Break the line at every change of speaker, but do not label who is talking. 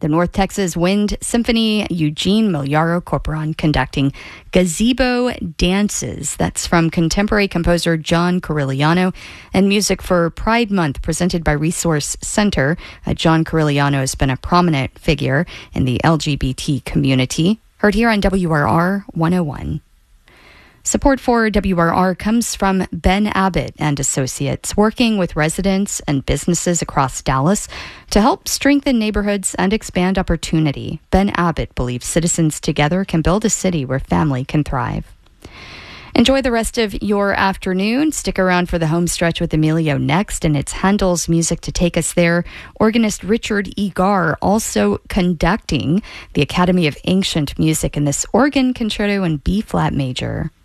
The North Texas Wind Symphony, Eugene Miliaro Corporon conducting Gazebo Dances. That's from contemporary composer John Corigliano, and music for Pride Month presented by Resource Center. John Corigliano has been a prominent figure in the LGBT community. Heard here on WRR 101. Support for WRR comes from Ben Abbott and Associates, working with residents and businesses across Dallas to help strengthen neighborhoods and expand opportunity. Ben Abbott believes citizens together can build a city where family can thrive. Enjoy the rest of your afternoon. Stick around for the home stretch with Emilio next, and it's Handel's music to take us there. Organist Richard E. Garr also conducting the Academy of Ancient Music in this organ concerto in B-flat major.